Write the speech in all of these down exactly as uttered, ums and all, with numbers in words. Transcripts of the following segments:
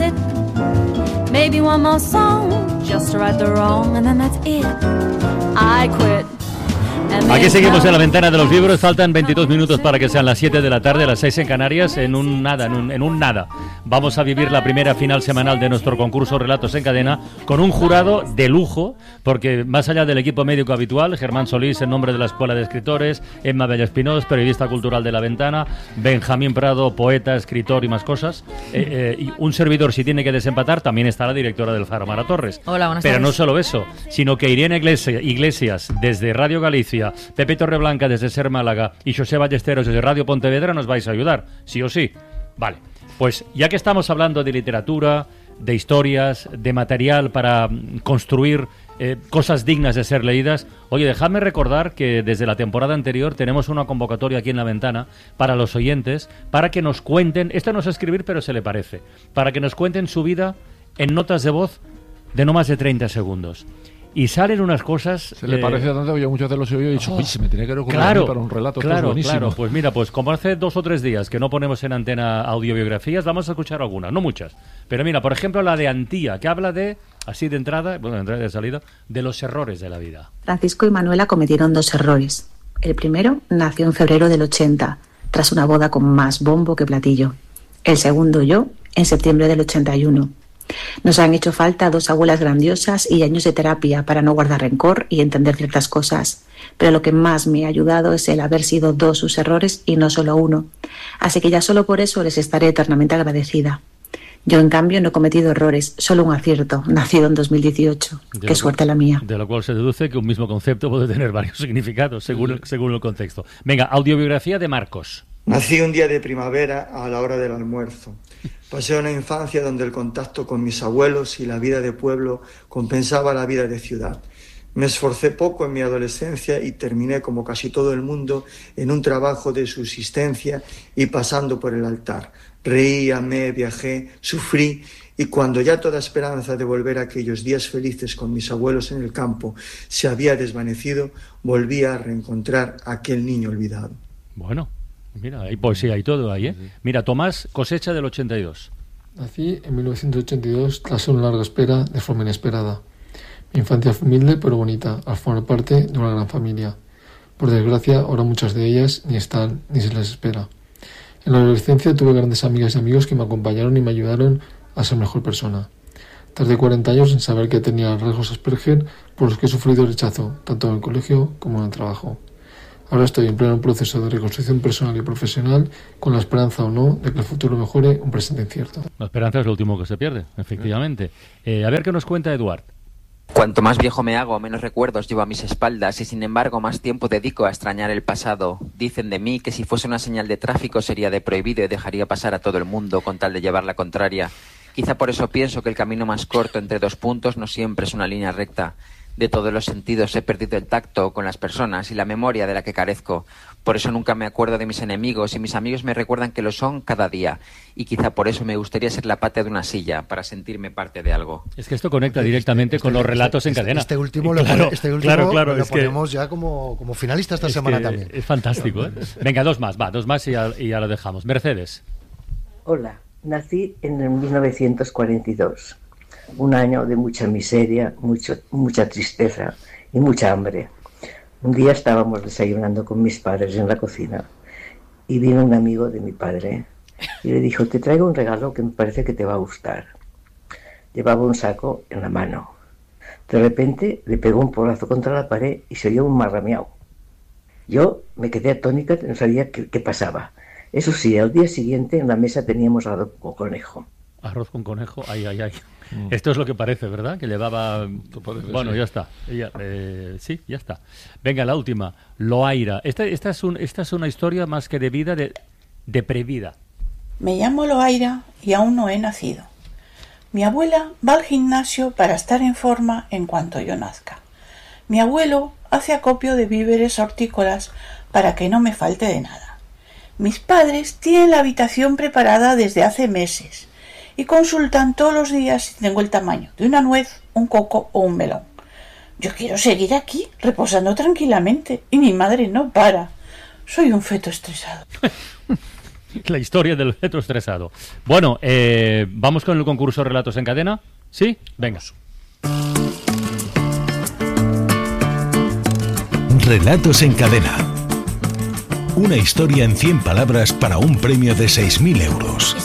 it. Maybe one more song, just to right the wrong, and then that's it. I quit. Aquí seguimos en la ventana de los libros. Faltan veintidós minutos para que sean las siete de la tarde, las seis en Canarias. En un nada, en un, en un nada vamos a vivir la primera final semanal de nuestro concurso Relatos en Cadena con un jurado de lujo, porque más allá del equipo médico habitual, Germán Solís en nombre de la Escuela de Escritores, Emma Bella-Espinós, periodista cultural de La Ventana, Benjamín Prado, poeta, escritor y más cosas, eh, eh, y un servidor, si tiene que desempatar, también está la directora del Faro, Mara Torres. Hola, buenas Pero tardes. no solo eso, sino que Irene Iglesias, Iglesias desde Radio Galicia, Pepe Torreblanca desde Ser Málaga y José Ballesteros desde Radio Pontevedra nos vais a ayudar, sí o sí. Vale, pues ya que estamos hablando de literatura, de historias, de material para construir eh, cosas dignas de ser leídas, oye, dejadme recordar que desde la temporada anterior tenemos una convocatoria aquí en La Ventana para los oyentes, para que nos cuenten, esto no es escribir pero se le parece, para que nos cuenten su vida en notas de voz de no más de treinta segundos. Y salen unas cosas... Se le eh, parece tanto que yo muchas veces los he oído y he dicho, oh, uy, se me tenía que ocurrir claro, para un relato, claro, esto es buenísimo. Claro, pues mira, pues como hace dos o tres días que no ponemos en antena audiobiografías, vamos a escuchar algunas, no muchas. Pero mira, por ejemplo, la de Antía, que habla de, así de entrada, bueno, de entrada y de salida, de los errores de la vida. Francisco y Manuela cometieron dos errores. El primero nació en febrero del ochenta, tras una boda con más bombo que platillo. El segundo yo, en septiembre del ochenta y uno. Nos han hecho falta dos abuelas grandiosas y años de terapia para no guardar rencor y entender ciertas cosas. Pero lo que más me ha ayudado es el haber sido dos sus errores y no solo uno. Así que ya solo por eso les estaré eternamente agradecida. Yo, en cambio, no he cometido errores, solo un acierto, nacido en dos mil dieciocho. De Qué suerte la mía. De lo cual se deduce que un mismo concepto puede tener varios significados, según el, según el contexto. Venga, audiobiografía de Marcos. Nací un día de primavera a la hora del almuerzo. Pasé una infancia donde el contacto con mis abuelos y la vida de pueblo compensaba la vida de ciudad. Me esforcé poco en mi adolescencia y terminé, como casi todo el mundo, en un trabajo de subsistencia y pasando por el altar. Reí, amé, viajé, sufrí, y cuando ya toda esperanza de volver a aquellos días felices con mis abuelos en el campo se había desvanecido, volví a reencontrar a aquel niño olvidado. Bueno, mira, hay poesía y todo ahí, ¿eh? Mira, Tomás, cosecha del ochenta y dos. Nací en mil novecientos ochenta y dos tras una larga espera de forma inesperada. Mi infancia fue humilde pero bonita, al formar parte de una gran familia. Por desgracia, ahora muchas de ellas ni están ni se les espera. En la adolescencia tuve grandes amigas y amigos que me acompañaron y me ayudaron a ser mejor persona. Tardé cuarenta años en saber que tenía rasgos Asperger por los que he sufrido rechazo, tanto en el colegio como en el trabajo. Ahora estoy en pleno proceso de reconstrucción personal y profesional, con la esperanza o no de que el futuro mejore un presente incierto. La esperanza es lo último que se pierde, efectivamente. Eh, a ver qué nos cuenta Eduard. Cuanto más viejo me hago, menos recuerdos llevo a mis espaldas y sin embargo más tiempo dedico a extrañar el pasado. Dicen de mí que si fuese una señal de tráfico sería de prohibido y dejaría pasar a todo el mundo con tal de llevar la contraria. Quizá por eso pienso que el camino más corto entre dos puntos no siempre es una línea recta. De todos los sentidos he perdido el tacto con las personas y la memoria de la que carezco. Por eso nunca me acuerdo de mis enemigos y mis amigos me recuerdan que lo son cada día. Y quizá por eso me gustaría ser la pata de una silla, para sentirme parte de algo. Es que esto conecta directamente este, con los relatos este, en cadena. Este último, claro, lo, este último claro, claro, lo es ponemos que, ya como, como finalista esta es semana que también. Es fantástico, ¿eh? Venga, dos más, va, dos más y ya, y ya lo dejamos. Mercedes. Hola, nací en mil novecientos cuarenta y dos. Un año de mucha miseria, mucho, mucha tristeza y mucha hambre. Un día estábamos desayunando con mis padres en la cocina y vino un amigo de mi padre y le dijo: te traigo un regalo que me parece que te va a gustar. Llevaba un saco en la mano. De repente le pegó un porrazo contra la pared y se oyó un marrameao. Yo me quedé atónica, no sabía qué, qué pasaba. Eso sí, al día siguiente en la mesa teníamos arroz con conejo. Arroz con conejo, ay, ay, ay. Mm. Esto es lo que parece, ¿verdad? Que llevaba... Bueno, ser. ya está. Ya, eh, sí, ya está. Venga, la última. Loaira. Esta, esta, es un, esta es una historia más que de vida, de, de previda. Me llamo Loaira y aún no he nacido. Mi abuela va al gimnasio para estar en forma en cuanto yo nazca. Mi abuelo hace acopio de víveres hortícolas para que no me falte de nada. Mis padres tienen la habitación preparada desde hace meses y consultan todos los días si tengo el tamaño de una nuez, un coco o un melón. Yo quiero seguir aquí, reposando tranquilamente, y mi madre no para. Soy un feto estresado. La historia del feto estresado. Bueno, eh, ¿vamos con el concurso Relatos en Cadena? ¿Sí? Venga. Relatos en Cadena. Una historia en cien palabras para un premio de seis mil euros.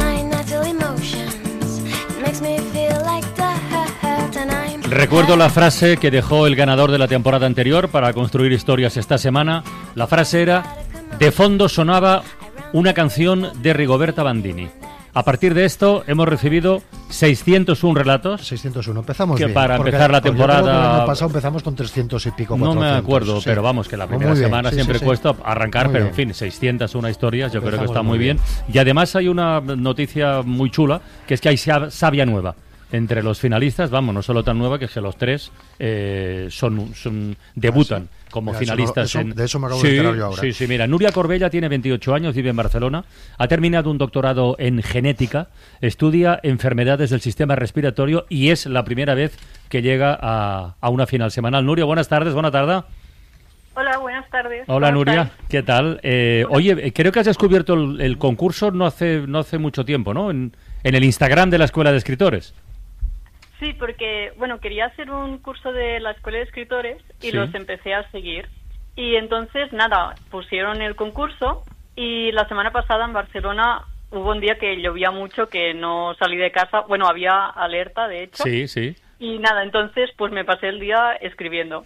Recuerdo la frase que dejó el ganador de la temporada anterior para construir historias esta semana. La frase era: de fondo sonaba una canción de Rigoberta Bandini. A partir de esto hemos recibido seiscientos uno relatos. seiscientos uno, empezamos que bien. Para porque, empezar la pues temporada... Yo creo que el año pasado empezamos con trescientos y pico, cuatrocientos. No me acuerdo, sí. pero vamos, que la primera Muy bien, semana sí, siempre sí, sí. cuesta arrancar, Muy pero bien. en fin, seiscientos una historias, yo creo que Empezamos está muy muy bien. bien. Y además hay una noticia muy chula, que es que hay sa- savia nueva. Entre los finalistas, vamos, no solo tan nueva, que es que los tres eh, son, son debutan Ah, sí. como Mira, eso finalistas. no- eso- en... de eso me acabo sí, de enterar yo ahora. Sí, sí, mira, Nuria Corbella tiene veintiocho años, vive en Barcelona, ha terminado un doctorado en genética, estudia enfermedades del sistema respiratorio y es la primera vez que llega a, a una final semanal. Nuria, buenas tardes, buena tarde. Hola, buenas tardes. Hola ¿Cómo Nuria, estáis? ¿qué tal? Eh, oye, creo que has descubierto el, el concurso no hace no hace mucho tiempo, ¿no? En, en el Instagram de la Escuela de Escritores. Sí, porque, bueno, quería hacer un curso de la Escuela de Escritores y Sí. los empecé a seguir. Y entonces, nada, pusieron el concurso y la semana pasada en Barcelona hubo un día que llovía mucho, que no salí de casa. Bueno, había alerta, de hecho. Sí, sí. Y nada, entonces pues me pasé el día escribiendo.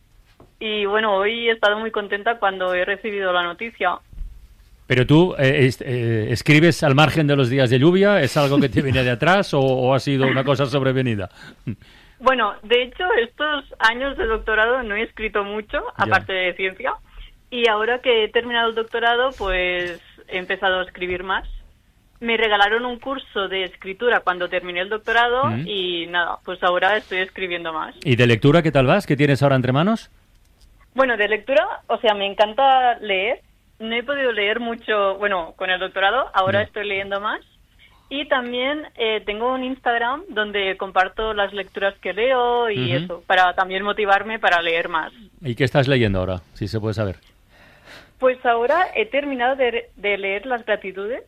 Y bueno, hoy he estado muy contenta cuando he recibido la noticia. Pero tú eh, es- eh, escribes al margen de los días de lluvia, ¿es algo que te viene de atrás o, o ha sido una cosa sobrevenida? Bueno, de hecho, estos años de doctorado no he escrito mucho, Ya. aparte de ciencia. Y ahora que he terminado el doctorado, pues he empezado a escribir más. Me regalaron un curso de escritura cuando terminé el doctorado Mm. y nada, pues ahora estoy escribiendo más. ¿Y de lectura qué tal vas? ¿Qué tienes ahora entre manos? Bueno, de lectura, o sea, me encanta leer. No he podido leer mucho, bueno, con el doctorado, ahora Ya. estoy leyendo más. Y también eh, tengo un Instagram donde comparto las lecturas que leo y Ujú. eso, para también motivarme para leer más. ¿Y qué estás leyendo ahora? Si se puede saber. Pues ahora he terminado de, de leer Las Gratitudes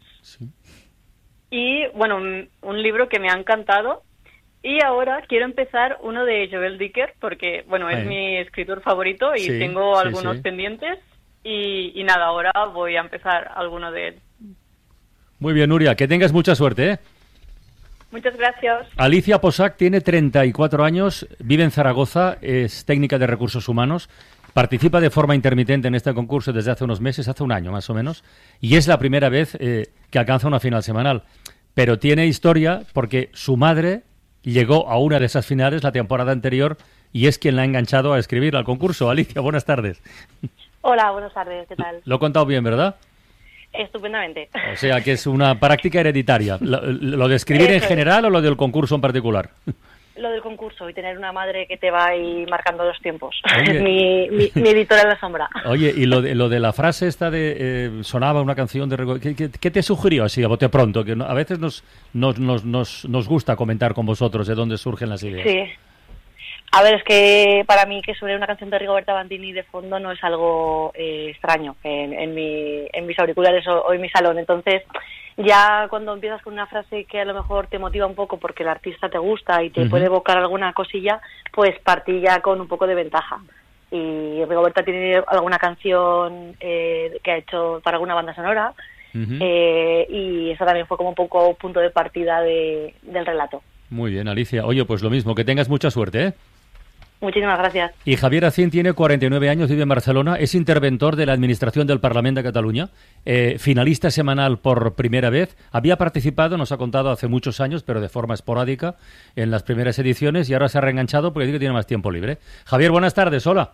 y, bueno, un, un libro que me ha encantado. Y ahora quiero empezar uno de Joel Dicker porque, bueno, es Ahí. mi escritor favorito y Sí, tengo sí, algunos sí. pendientes. Y, y nada, ahora voy a empezar alguno de él. Muy bien, Nuria, que tengas mucha suerte, ¿eh? Muchas gracias. Alicia Posac tiene treinta y cuatro años, vive en Zaragoza, es técnica de recursos humanos, participa de forma intermitente en este concurso desde hace unos meses, hace un año más o menos, y es la primera vez eh, que alcanza una final semanal. Pero tiene historia porque su madre llegó a una de esas finales la temporada anterior y es quien la ha enganchado a escribir al concurso. Alicia, buenas tardes. Hola, buenas tardes, ¿qué tal? Lo he contado bien, ¿verdad? Estupendamente. O sea que es una práctica hereditaria. ¿Lo, lo de escribir en Eso es. general o lo del concurso en particular? Lo del concurso y tener una madre que te va ahí marcando los tiempos. Oye. Es mi, mi, mi editora en la sombra. Oye, y lo de, lo de la frase esta de eh, sonaba una canción de... Rigo- ¿Qué, qué, qué te sugirió así a bote pronto? Que no- a veces nos, nos, nos, nos, nos gusta comentar con vosotros de dónde surgen las ideas. Sí. A ver, es que para mí que suene una canción de Rigoberta Bandini de fondo no es algo eh, extraño en, en, mi, en mis auriculares o, o en mi salón. Entonces, ya cuando empiezas con una frase que a lo mejor te motiva un poco porque el artista te gusta y te Ujú. puede evocar alguna cosilla, pues partí ya con un poco de ventaja. Y Rigoberta tiene alguna canción eh, que ha hecho para alguna banda sonora, Ujú. eh, y eso también fue como un poco punto de partida de, del relato. Muy bien, Alicia. Oye, pues lo mismo, que tengas mucha suerte, ¿eh? Muchísimas gracias. Y Javier Acín tiene cuarenta y nueve años, vive en Barcelona, es interventor de la Administración del Parlamento de Cataluña, eh, finalista semanal por primera vez. Había participado, nos ha contado, hace muchos años, pero de forma esporádica, en las primeras ediciones y ahora se ha reenganchado porque dice que tiene más tiempo libre. Javier, buenas tardes, hola.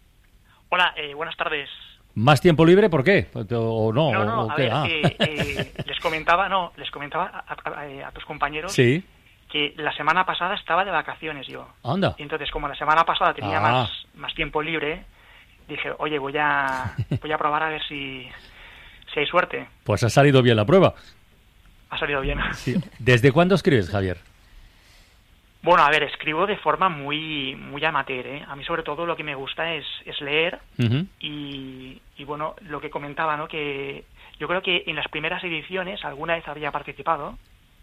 Hola, eh, buenas tardes. ¿Más tiempo libre? ¿Por qué? ¿O no? No, no, ¿O a qué? ver, Ah. eh, eh, les comentaba, no, les comentaba a, a- a tus compañeros Sí. que la semana pasada estaba de vacaciones yo. Anda. Y entonces, como la semana pasada tenía Ah. más, más tiempo libre, dije, oye, voy a, voy a probar a ver si, si hay suerte. Pues ha salido bien la prueba. Ha salido bien. Sí. ¿Desde cuándo escribes, Javier? Bueno, a ver, escribo de forma muy muy amateur, ¿eh? A mí sobre todo lo que me gusta es, es leer uh-huh. y, y bueno, lo que comentaba, ¿no? Que yo creo que en las primeras ediciones alguna vez había participado,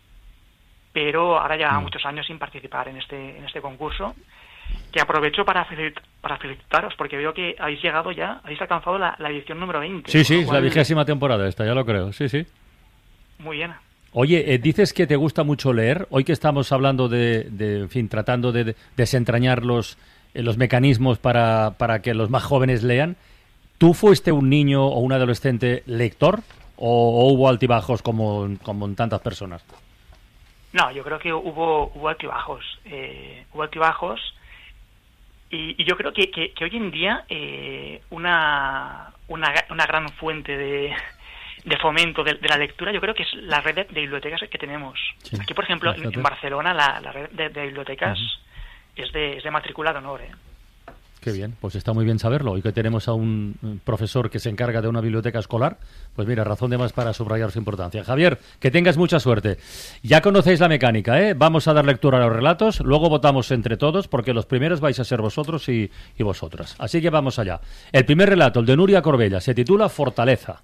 pero ahora ya uh-huh. muchos años sin participar en este en este concurso, que aprovecho para felicit- para felicitaros, porque veo que habéis llegado ya, habéis alcanzado la, la edición número veinte. Sí, sí, es la vigésima temporada esta, ya lo creo, sí, sí. Muy bien. Oye, eh, dices que te gusta mucho leer. Hoy que estamos hablando de, de en fin, tratando de, de desentrañar los, eh, los mecanismos para, para que los más jóvenes lean, ¿tú fuiste un niño o un adolescente lector o, o hubo altibajos como, como en tantas personas? No, yo creo que hubo, hubo altibajos. Eh, hubo altibajos y, y yo creo que, que, que hoy en día eh, una, una, una gran fuente de... de fomento de, de la lectura, yo creo que es la red de, de bibliotecas que tenemos. Sí, aquí, por ejemplo, en, en Barcelona, la, la red de, de bibliotecas uh-huh. es, de, es de matrícula de honor. ¿eh? Qué bien, pues está muy bien saberlo. Hoy que tenemos a un profesor que se encarga de una biblioteca escolar, pues mira, razón de más para subrayar su importancia. Javier, que tengas mucha suerte. Ya conocéis la mecánica, ¿eh? Vamos a dar lectura a los relatos, luego votamos entre todos, porque los primeros vais a ser vosotros y, y vosotras. Así que vamos allá. El primer relato, el de Nuria Corbella, se titula Fortaleza.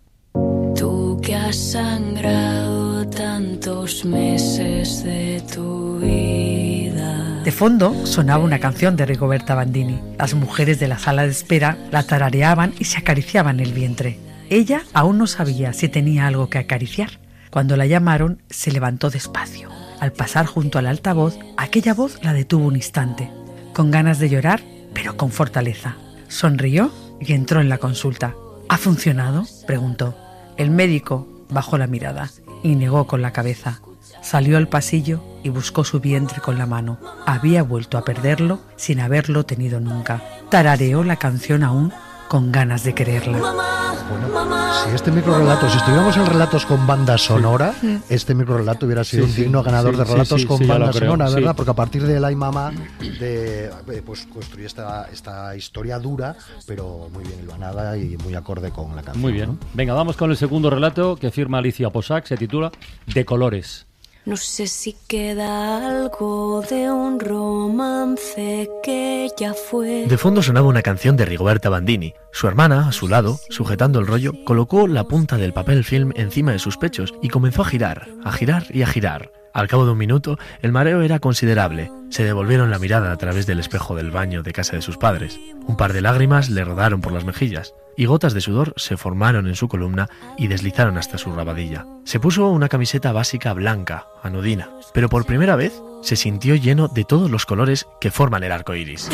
Tú que has sangrado tantos meses de tu vida. De fondo sonaba una canción de Rigoberta Bandini. Las mujeres de la sala de espera la tarareaban y se acariciaban el vientre. Ella aún no sabía si tenía algo que acariciar. Cuando la llamaron, se levantó despacio. Al pasar junto al altavoz, aquella voz la detuvo un instante, con ganas de llorar, pero con fortaleza. Sonrió y entró en la consulta. ¿Ha funcionado?, preguntó. El médico bajó la mirada y negó con la cabeza. Salió al pasillo y buscó su vientre con la mano. Había vuelto a perderlo sin haberlo tenido nunca. Tarareó la canción aún con ganas de quererla. Bueno, si este microrelato, si estuviéramos en relatos con banda sonora, sí. este microrelato hubiera sido sí, un digno sí, ganador sí, de relatos sí, sí, con sí, banda sonora, ¿verdad? Sí. Porque a partir de La y Mamá de, pues construye esta, esta historia dura, pero muy bien hilvanada y muy acorde con la canción. Muy bien. ¿No? Venga, vamos con el segundo relato que firma Alicia Posac, se titula De colores. No sé si queda algo de un romance que ya fue. De fondo sonaba una canción de Rigoberta Bandini. Su hermana, a su lado, sujetando el rollo, colocó la punta del papel film encima de sus pechos y comenzó a girar, a girar y a girar. Al cabo de un minuto, el mareo era considerable. Se devolvieron la mirada a través del espejo del baño de casa de sus padres. Un par de lágrimas le rodaron por las mejillas y gotas de sudor se formaron en su columna y deslizaron hasta su rabadilla. Se puso una camiseta básica blanca, anodina, pero por primera vez se sintió lleno de todos los colores que forman el arco iris.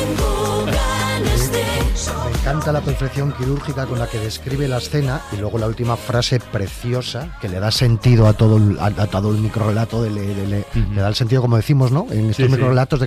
Me encanta la perfección quirúrgica con la que describe la escena y luego la última frase preciosa que le da sentido a todo el, a, a todo el microrelato, de, de, de, uh-huh. le da el sentido, como decimos, ¿no? En estos sí, microrelatos sí. de